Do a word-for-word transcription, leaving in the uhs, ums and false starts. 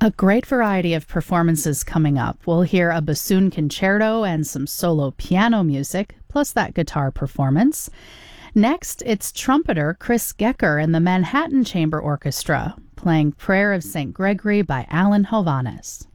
A great variety of performances coming up. We'll hear a bassoon concerto and some solo piano music, plus that guitar performance. Next, it's trumpeter Chris Gecker and the Manhattan Chamber Orchestra, playing Prayer of Saint Gregory by Alan Hovhaness.